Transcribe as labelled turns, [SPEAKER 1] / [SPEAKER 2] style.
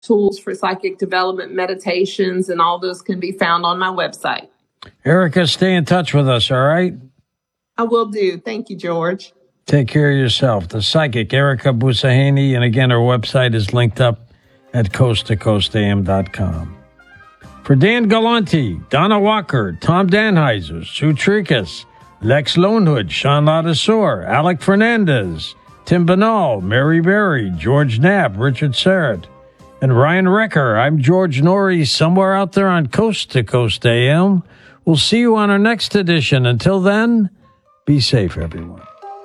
[SPEAKER 1] tools for psychic development, meditations, and all those can be found on my website.
[SPEAKER 2] Erica, stay in touch with us, all right?
[SPEAKER 1] I will do. Thank you, George.
[SPEAKER 2] Take care of yourself. The psychic, Erica Busaheni, and again, her website is linked up at coasttocoastam.com. For Dan Galanti, Donna Walker, Tom Danheiser, Sue Tricas, Lex Lonehood, Sean Ladasor, Alec Fernandez, Tim Banal, Mary Berry, George Knapp, Richard Serrett, and Ryan Recker, I'm George Norrie, somewhere out there on Coast to Coast AM. We'll see you on our next edition. Until then, be safe, everyone.